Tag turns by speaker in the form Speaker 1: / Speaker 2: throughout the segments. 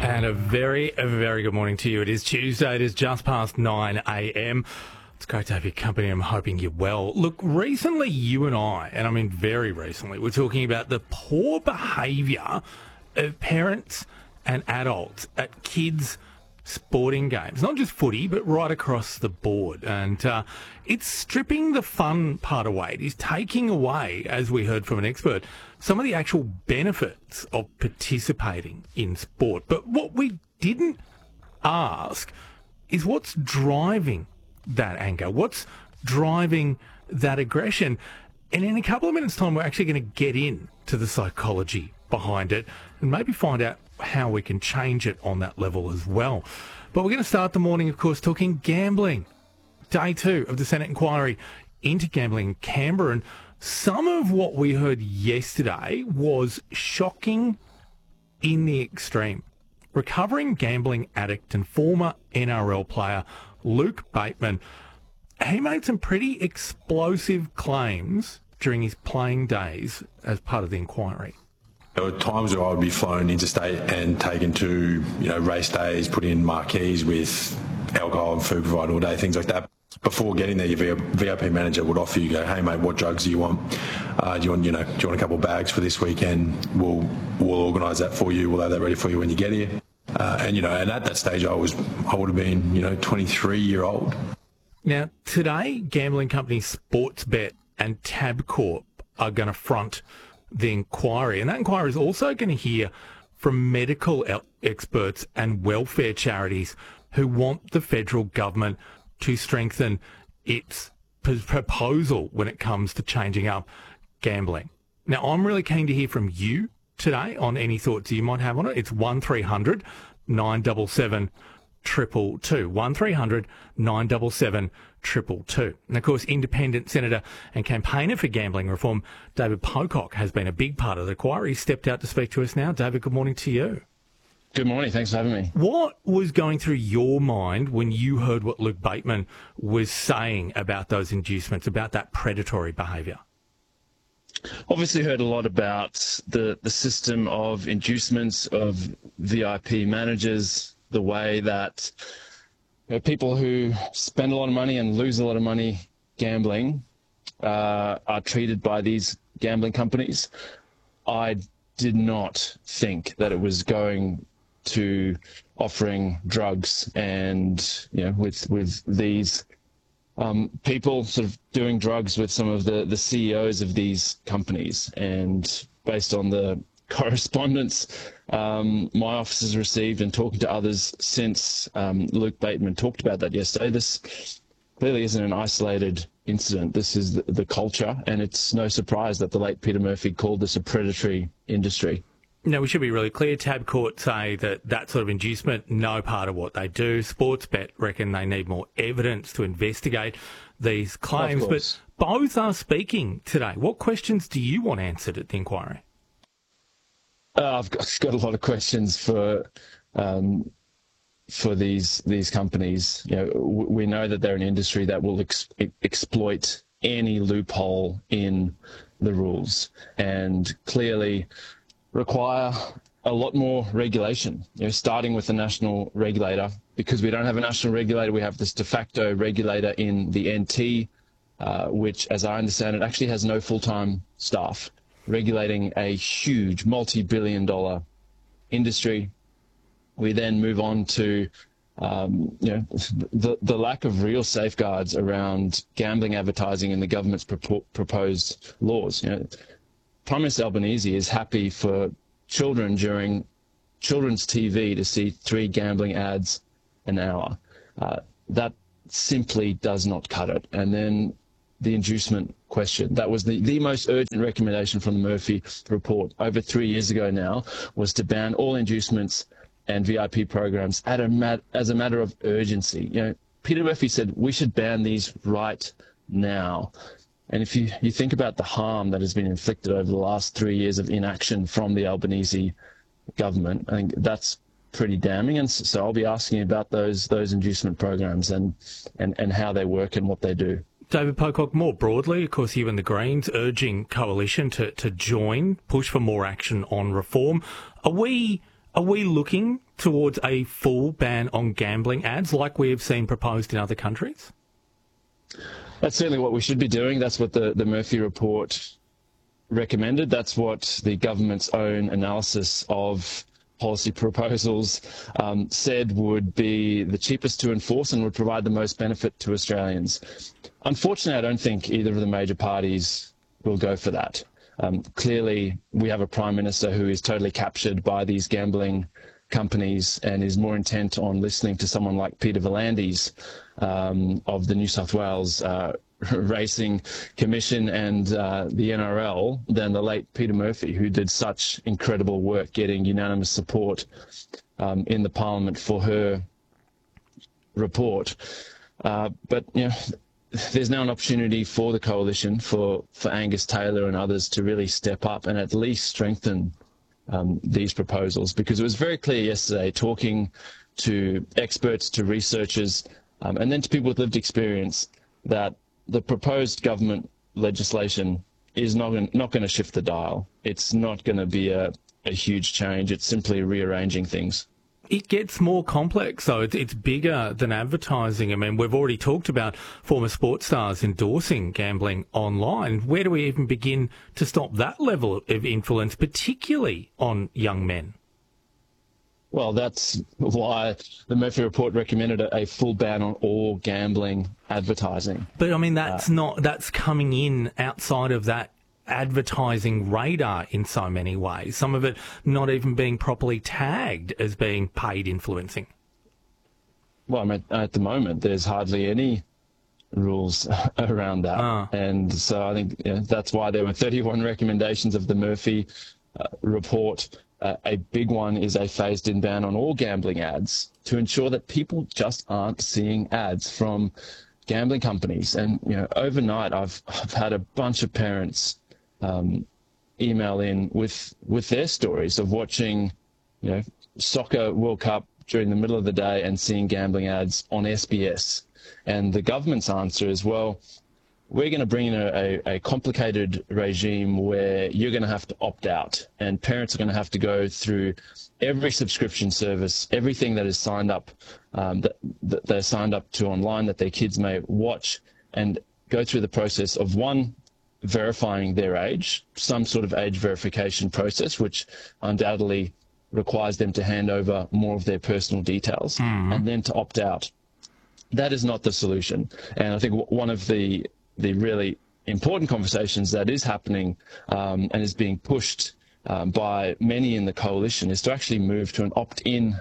Speaker 1: And a very good morning to you. It is Tuesday. It is just past 9 a.m. It's great to have your company. I'm hoping you're well. Look, recently you and I mean very recently, we're talking about the poor behaviour of parents and adults at kids' sporting games. Not just footy, but right across the board. And it's stripping the fun part away. It is taking away, as we heard from an expert, some of the actual benefits of participating in sport. But what we didn't ask is what's driving that anger? What's driving that aggression? And in a couple of minutes' time, we're actually going to get into the psychology behind it and maybe find out how we can change it on that level as well. But we're going to start the morning, of course, talking gambling. Day 2 of the Senate inquiry into gambling in Canberra. And some of what we heard yesterday was shocking in the extreme. Recovering gambling addict and former NRL player Luke Bateman, he made some pretty explosive claims during his playing days as part of the inquiry.
Speaker 2: There were times where I would be flown interstate and taken to, race days, put in marquees with alcohol and food provided all day, things like that. Before getting there, your VIP manager would offer you, hey mate, what drugs do you want? Do you want a couple of bags for this weekend? We'll organise that for you. We'll have that ready for you when you get here. And at that stage, I would have been, 23-year-old.
Speaker 1: Now, today, gambling companies Sportsbet and Tabcorp are going to front the inquiry. And that inquiry is also going to hear from medical experts and welfare charities who want the federal government to strengthen its proposal when it comes to changing up gambling. Now, I'm really keen to hear from you today on any thoughts you might have on it. It's 1300 977 222. 1300 977 222. And of course, independent senator and campaigner for gambling reform, David Pocock, has been a big part of the inquiry. He stepped out to speak to us now. David, good morning to you.
Speaker 3: Good morning. Thanks for having me.
Speaker 1: What was going through your mind when you heard what Luke Bateman was saying about those inducements, about that predatory behaviour?
Speaker 3: Obviously heard a lot about the system of inducements, of VIP managers, the way that people who spend a lot of money and lose a lot of money gambling are treated by these gambling companies. I did not think that it was going to offering drugs and, with these people sort of doing drugs with some of the CEOs of these companies. And based on the correspondence my office has received and talking to others since Luke Bateman talked about that yesterday, this clearly isn't an isolated incident. This is the culture, and it's no surprise that the late Peter Murphy called this a predatory industry.
Speaker 1: Now, we should be really clear. Tabcorp say that sort of inducement, no part of what they do. Sportsbet reckon they need more evidence to investigate these claims. But both are speaking today. What questions do you want answered at the inquiry?
Speaker 3: I've got a lot of questions for these companies. We know that they're an industry that will exploit any loophole in the rules, and clearly require a lot more regulation, starting with the national regulator. Because we don't have a national regulator, we have this de facto regulator in the NT, which, as I understand it, actually has no full-time staff, regulating a huge multi-billion-dollar industry. We then move on to the lack of real safeguards around gambling advertising in the government's proposed laws. Prime Minister Albanese is happy for children during children's TV to see 3 gambling ads an hour. That simply does not cut it. And then the inducement question. That was the most urgent recommendation from the Murphy report over 3 years ago now, was to ban all inducements and VIP programs as a matter of urgency. Peter Murphy said we should ban these right now. And if you think about the harm that has been inflicted over the last 3 years of inaction from the Albanese government, I think that's pretty damning. And so I'll be asking about those inducement programs and how they work and what they do.
Speaker 1: David Pocock, more broadly, of course, you and the Greens urging Coalition to join, push for more action on reform. Are we looking towards a full ban on gambling ads like we have seen proposed in other countries?
Speaker 3: That's certainly what we should be doing. That's what the Murphy report recommended. That's what the government's own analysis of policy proposals said would be the cheapest to enforce and would provide the most benefit to Australians. Unfortunately, I don't think either of the major parties will go for that. Clearly, we have a Prime Minister who is totally captured by these gambling companies and is more intent on listening to someone like Peter V'landys of the New South Wales Racing Commission and the NRL than the late Peter Murphy, who did such incredible work getting unanimous support in the Parliament for her report. But there's now an opportunity for the coalition, for Angus Taylor and others to really step up and at least strengthen these proposals, because it was very clear yesterday, talking to experts, to researchers, and then to people with lived experience, that the proposed government legislation is not going to shift the dial. It's not going to be a huge change. It's simply rearranging things.
Speaker 1: It gets more complex, though. It's bigger than advertising. I mean, we've already talked about former sports stars endorsing gambling online. Where do we even begin to stop that level of influence, particularly on young men?
Speaker 3: Well, that's why the Murphy report recommended a full ban on all gambling advertising.
Speaker 1: But I mean, that's coming in outside of that advertising radar in so many ways. Some of it not even being properly tagged as being paid influencing.
Speaker 3: Well, I mean, at the moment, there's hardly any rules around that. And so I think that's why there were 31 recommendations of the Murphy report. A big one is a phased-in ban on all gambling ads to ensure that people just aren't seeing ads from gambling companies. And, overnight I've had a bunch of parents email in with their stories of watching, Soccer World Cup during the middle of the day and seeing gambling ads on SBS. And the government's answer is, well, we're going to bring in a complicated regime where you're going to have to opt out, and parents are going to have to go through every subscription service, everything that is signed up, that they're signed up to online that their kids may watch, and go through the process of verifying their age, some sort of age verification process, which undoubtedly requires them to hand over more of their personal details, and then to opt out. That is not the solution. And I think one of the really important conversations that is happening and is being pushed by many in the coalition is to actually move to an opt-in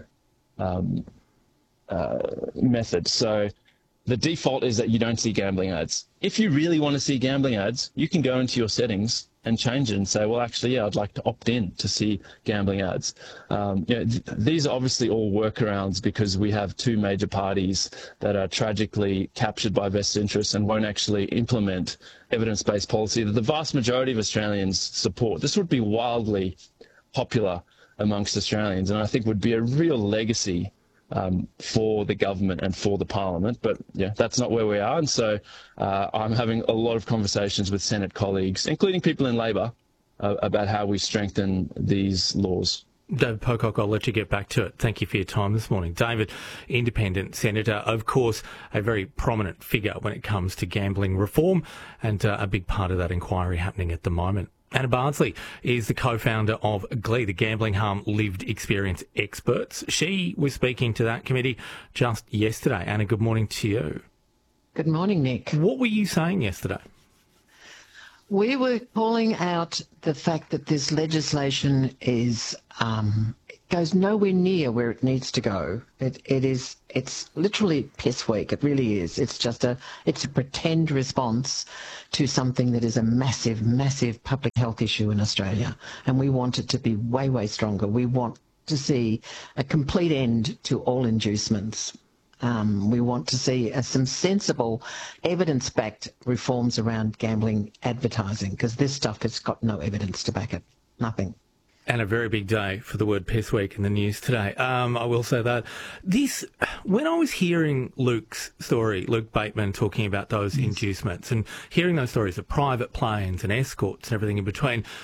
Speaker 3: method. So the default is that you don't see gambling ads. If you really want to see gambling ads, you can go into your settings and change it and say, well, actually, I'd like to opt in to see gambling ads. These are obviously all workarounds because we have two major parties that are tragically captured by vested interests and won't actually implement evidence-based policy that the vast majority of Australians support. This would be wildly popular amongst Australians, and I think would be a real legacy for the government and for the Parliament. But that's not where we are. And so I'm having a lot of conversations with Senate colleagues, including people in Labor, about how we strengthen these laws.
Speaker 1: David Pocock, I'll let you get back to it. Thank you for your time this morning. David, independent senator, of course, a very prominent figure when it comes to gambling reform, and a big part of that inquiry happening at the moment. Anna Bardsley is the co-founder of GLEE, the Gambling Harm Lived Experience Experts. She was speaking to that committee just yesterday. Anna, good morning to you.
Speaker 4: Good morning, Nick.
Speaker 1: What were you saying yesterday?
Speaker 4: We were calling out the fact that this legislation goes nowhere near where it needs to go. It's literally piss weak. It really is. It's a pretend response to something that is a massive, massive public health issue in Australia, and we want it to be way, way stronger. We want to see a complete end to all inducements. We want to see some sensible, evidence-backed reforms around gambling advertising, because this stuff has got no evidence to back it. Nothing.
Speaker 1: And a very big day for the word piss week in the news today. I will say that. When I was hearing Luke's story, Luke Bateman talking about those inducements and hearing those stories of private planes and escorts and everything in between,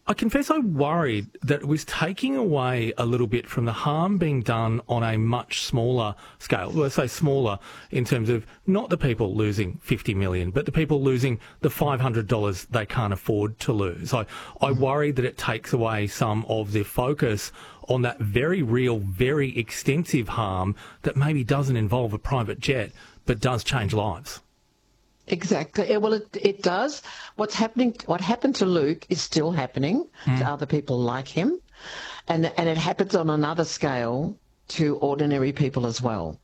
Speaker 1: I confess I worried that it was taking away a little bit from the harm being done on a much smaller scale. Well, I say smaller in terms of not the people losing 50 million, but the people losing the $500 they can't afford to lose. I worry that it takes away some of the focus on that very real, very extensive harm that maybe doesn't involve a private jet, but does change lives.
Speaker 4: Exactly. Well, it does. What happened to Luke is still happening to other people like him, and it happens on another scale to ordinary people as well.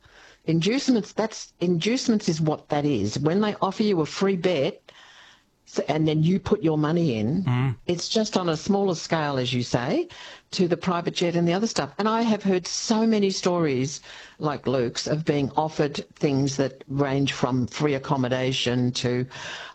Speaker 4: Inducements is what that is. When they offer you a free bet, and then you put your money in, it's just on a smaller scale, as you say, to the private jet and the other stuff. And I have heard so many stories like Luke's of being offered things that range from free accommodation to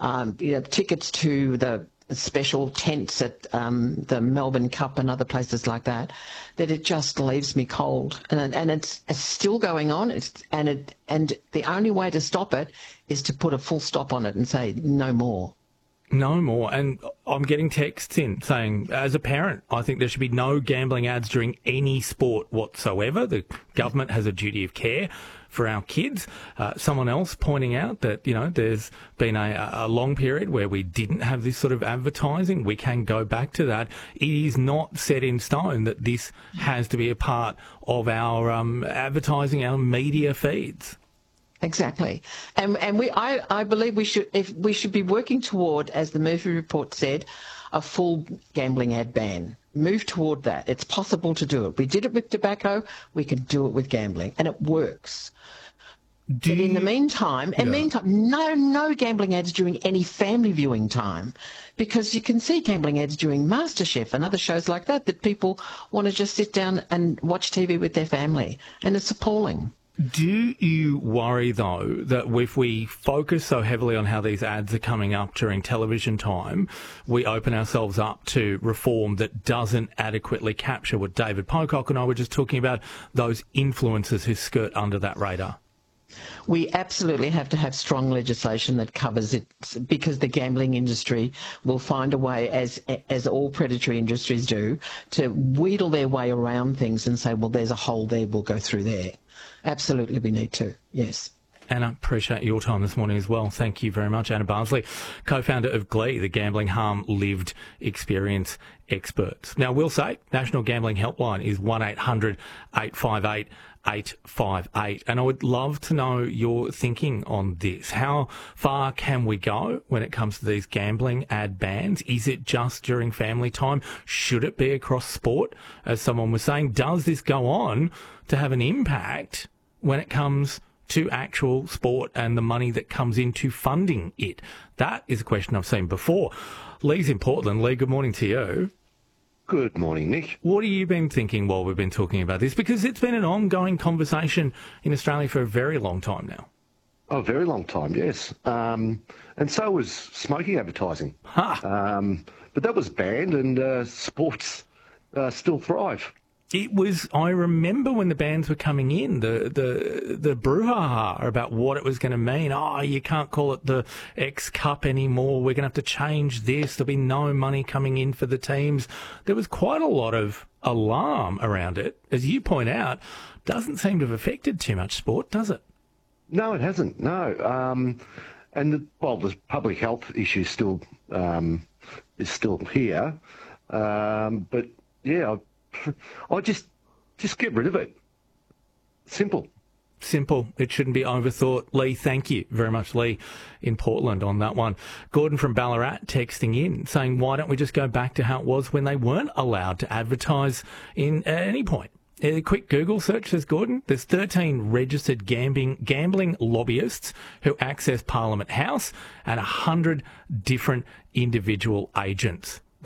Speaker 4: tickets to the special tents at the Melbourne Cup and other places like that, that it just leaves me cold. And it's still going on. And the only way to stop it is to put a full stop on it and say no more.
Speaker 1: No more. And I'm getting texts in saying, as a parent, I think there should be no gambling ads during any sport whatsoever. The government has a duty of care for our kids. Someone else pointing out that, there's been a long period where we didn't have this sort of advertising. We can go back to that. It is not set in stone that this has to be a part of our advertising, our media feeds.
Speaker 4: Exactly, and I believe we should be working toward, as the Murphy report said, a full gambling ad ban. Move toward that. It's possible to do it. We did it with tobacco. We can do it with gambling, and it works. But in the meantime, no gambling ads during any family viewing time, because you can see gambling ads during MasterChef and other shows like that people want to just sit down and watch TV with their family, and it's appalling.
Speaker 1: Do you worry, though, that if we focus so heavily on how these ads are coming up during television time, we open ourselves up to reform that doesn't adequately capture what David Pocock and I were just talking about, those influencers who skirt under that radar?
Speaker 4: We absolutely have to have strong legislation that covers it, because the gambling industry will find a way, as all predatory industries do, to wheedle their way around things and say, well, there's a hole there, we'll go through there. Absolutely, we need to, yes.
Speaker 1: Anna, appreciate your time this morning as well. Thank you very much. Anna Barnsley, co-founder of Glee, the gambling harm lived experience experts. Now, we'll say National Gambling Helpline is 1800 858 858. And I would love to know your thinking on this. How far can we go when it comes to these gambling ad bans? Is it just during family time? Should it be across sport? As someone was saying, does this go on to have an impact when it comes to actual sport and the money that comes into funding it? That is a question I've seen before. Lee's in Portland. Lee, good morning to you.
Speaker 5: Good morning, Nick.
Speaker 1: What have you been thinking while we've been talking about this? Because it's been an ongoing conversation in Australia for a very long time now.
Speaker 5: Oh, a very long time, yes. And so was smoking advertising. But that was banned, and sports still thrive.
Speaker 1: It was, I remember when the bans were coming in, the brouhaha about what it was going to mean. Oh, you can't call it the X Cup anymore. We're going to have to change this. There'll be no money coming in for the teams. There was quite a lot of alarm around it. As you point out, doesn't seem to have affected too much sport, does it?
Speaker 5: No, it hasn't, no. And the public health issue still is still here. But, yeah, I just get rid of it. Simple.
Speaker 1: Simple. It shouldn't be overthought. Lee, thank you very much, Lee, in Portland on that one. Gordon from Ballarat texting in saying, why don't we just go back to how it was when they weren't allowed to advertise at any point? A quick Google search, says Gordon. There's 13 registered gambling lobbyists who access Parliament House and 100 different individual agents.